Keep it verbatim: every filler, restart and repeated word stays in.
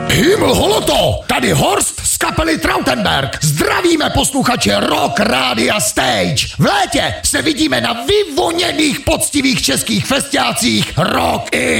Himmel holoto, tady Horst z kapely Trautenberg. Zdravíme posluchače Rock Rádia Stage. V létě se vidíme na vyvoněných poctivých českých festiácích Rock I.